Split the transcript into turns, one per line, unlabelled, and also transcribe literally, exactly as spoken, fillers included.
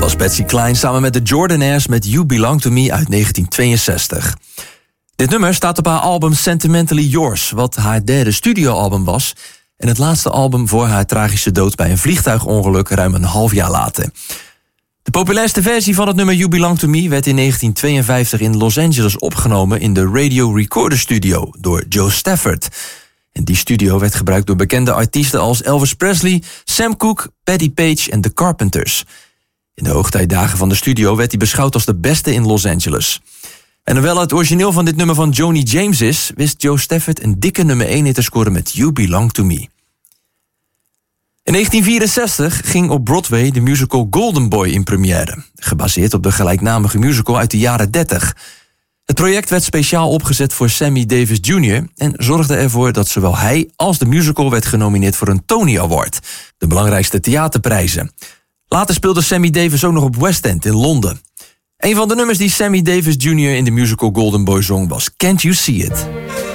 was Patsy Cline samen met de Jordanaires met You Belong To Me uit negentien tweeënzestig. Dit nummer staat op haar album Sentimentally Yours, wat haar derde studioalbum was en het laatste album voor haar tragische dood bij een vliegtuigongeluk ruim een half jaar later. De populairste versie van het nummer You Belong To Me werd in negentien tweeënvijftig in Los Angeles opgenomen in de Radio Recorder Studio door Joe Stafford. En die studio werd gebruikt door bekende artiesten als Elvis Presley, Sam Cooke, Patti Page en The Carpenters. In de hoogtijdagen van de studio werd hij beschouwd als de beste in Los Angeles. En hoewel het origineel van dit nummer van Joni James is, wist Joe Stafford een dikke nummer één hit te scoren met You Belong To Me. In negentien vierenzestig ging op Broadway de musical Golden Boy in première, gebaseerd op de gelijknamige musical uit de jaren dertig. Het project werd speciaal opgezet voor Sammy Davis junior en zorgde ervoor dat zowel hij als de musical werd genomineerd voor een Tony Award, de belangrijkste theaterprijzen. Later speelde Sammy Davis ook nog op West End in Londen. Een van de nummers die Sammy Davis junior in de musical Golden Boy zong was Can't You See It?